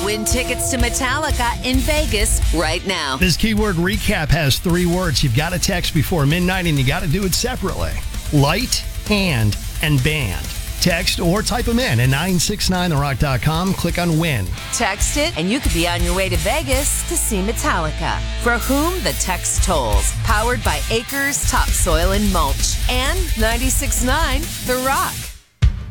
Win tickets to Metallica in Vegas right now. This keyword recap has 3 words. You've got to text before midnight, and you got to do it separately. Light, hand, and band. Text or type them in at 969therock.com. Click on Win. Text it, and you could be on your way to Vegas to see Metallica. For whom the text tolls. Powered by Acres Topsoil and Mulch. And 96.9 The Rock.